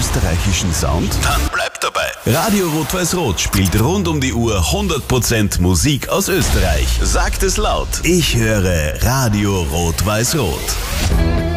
österreichischen Sound? Dann bleibt dabei. Radio Rot-Weiß-Rot spielt rund um die Uhr 100% Musik aus Österreich. Sagt es laut. Ich höre Radio Rot-Weiß-Rot.